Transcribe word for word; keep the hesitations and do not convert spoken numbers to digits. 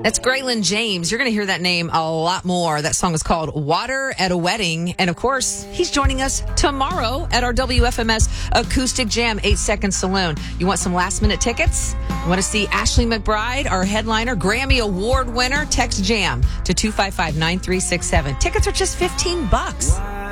That's Graylin James. You're going to hear that name a lot more. That song is called Water at a Wedding. And of course, he's joining us tomorrow at our W F M S Acoustic Jam eight Second Saloon. You want some last minute tickets? You want to see Ashley McBryde, our headliner, Grammy Award winner? Text JAM to two five five, nine three six seven. Tickets are just fifteen bucks.